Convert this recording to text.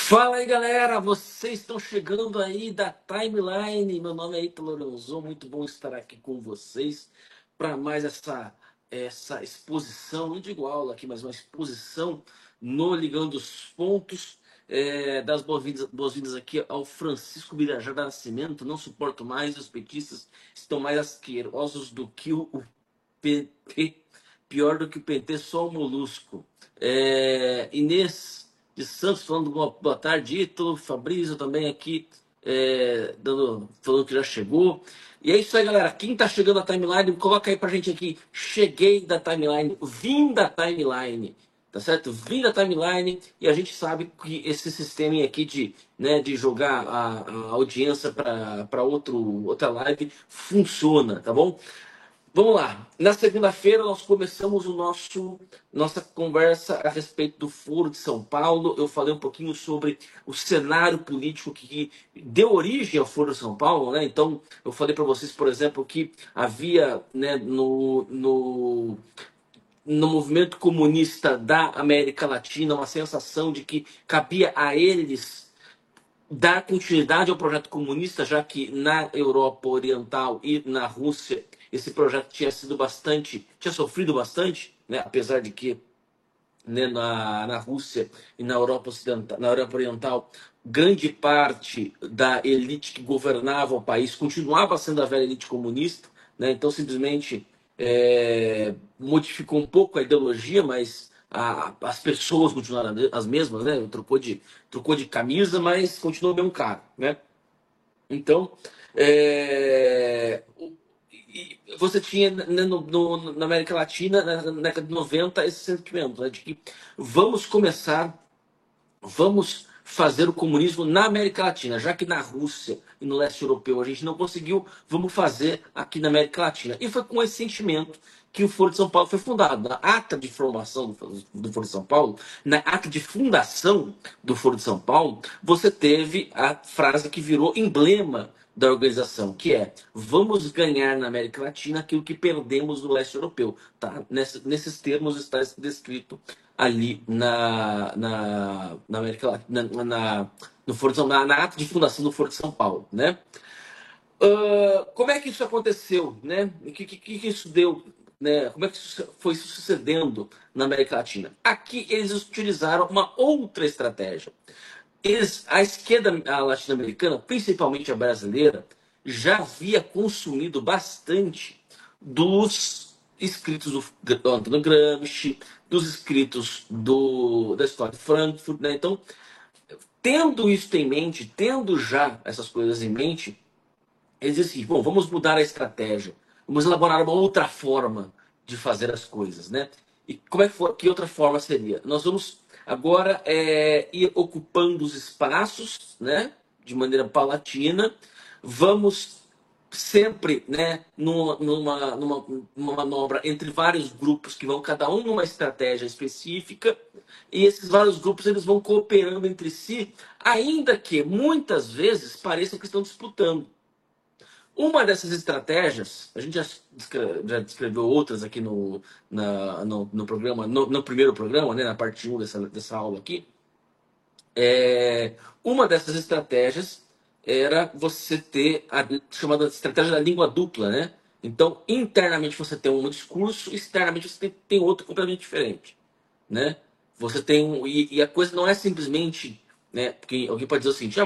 Fala aí, galera! Vocês estão chegando aí da Timeline. Meu nome é Ítalo Lorenzo, muito bom estar aqui com vocês para mais essa exposição, não digo aula aqui, mas uma exposição no Ligando os Pontos. Das boas-vindas aqui ao Francisco Birajá da Nascimento. Não suporto mais, os petistas estão mais asquerosos do que o PT, pior do que o PT, só o molusco. Inês de Santos falando boa tarde, Ítalo, Fabrício também aqui, falando que já chegou. E é isso aí, galera. Quem tá chegando na timeline, coloca aí pra gente aqui. Cheguei da timeline, vim da timeline. Tá certo? Vim da timeline e a gente sabe que esse sistema aqui de jogar a audiência para outra live funciona, tá bom? Vamos lá. Na segunda-feira nós começamos nossa conversa a respeito do Foro de São Paulo. Eu falei um pouquinho sobre o cenário político que deu origem ao Foro de São Paulo, né? Então eu falei para vocês, por exemplo, que havia, né, no movimento comunista da América Latina uma sensação de que cabia a eles dar continuidade ao projeto comunista, já que na Europa Oriental e na Rússia esse projeto tinha sofrido bastante, né? Apesar de que, né, na Rússia e na Europa Ocidental, na Europa Oriental, grande parte da elite que governava o país continuava sendo a velha elite comunista, né? Então simplesmente modificou um pouco a ideologia, mas as pessoas continuaram as mesmas, né? Trocou de camisa, mas continuou o mesmo cara, né? Então, você tinha, né, na América Latina, na década de 90, esse sentimento, né, de que vamos começar, vamos fazer o comunismo na América Latina, já que na Rússia e no leste europeu a gente não conseguiu, vamos fazer aqui na América Latina. E foi com esse sentimento que o Foro de São Paulo foi fundado. Na ata de formação do Foro de São Paulo, na ata de fundação do Foro de São Paulo, você teve a frase que virou emblema da organização, que é: vamos ganhar na América Latina aquilo que perdemos no leste europeu. Tá? Nesses termos está descrito ali na América Latina, no Foro de São, na ata de fundação do Foro de São Paulo, né? Como é que isso aconteceu, né? O que isso deu, né? Como é que isso foi sucedendo na América Latina? Aqui eles utilizaram uma outra estratégia. A esquerda latino-americana, principalmente a brasileira, já havia consumido bastante dos escritos do Antônio Gramsci, dos escritos da história de Frankfurt, né? Então, tendo isso em mente, tendo já essas coisas em mente, eles dizem assim: bom, vamos mudar a estratégia, vamos elaborar uma outra forma de fazer as coisas, né? E que outra forma seria? Nós vamos agora ir ocupando os espaços, né, de maneira paulatina, vamos sempre, né, numa manobra entre vários grupos que vão cada um numa estratégia específica, e esses vários grupos eles vão cooperando entre si, ainda que muitas vezes pareça que estão disputando. Uma dessas estratégias, a gente já descreveu outras aqui no programa, no primeiro programa, né, na parte 1 dessa aula aqui. Uma dessas estratégias era você ter a chamada estratégia da língua dupla, né? Então, internamente você tem um discurso, externamente você tem outro completamente diferente, né? Você tem e a coisa não é simplesmente, né? Porque alguém pode dizer o seguinte: